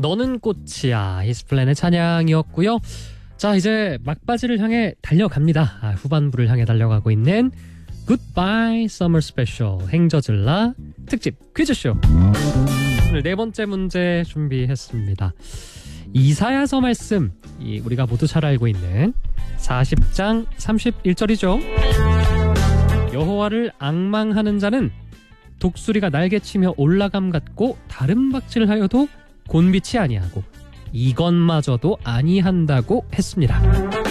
너는 꽃이야 히스플랜의 찬양이었고요. 자, 이제 막바지를 향해 달려갑니다. 후반부를 향해 달려가고 있는 Goodbye Summer Special 행저질라 특집 퀴즈쇼. 오늘 네 번째 문제 준비했습니다. 이사야서 말씀, 우리가 모두 잘 알고 있는 40장 31절이죠. 여호와를 앙망하는 자는 독수리가 날개치며 올라감 같고 다른 박질하여도 곤비치 아니하고 이것마저도 아니한다고 했습니다.